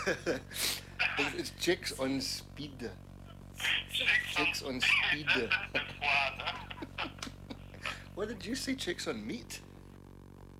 It's chicks on speed. Chicks on speed. That's one. What did you say? Chicks on meat?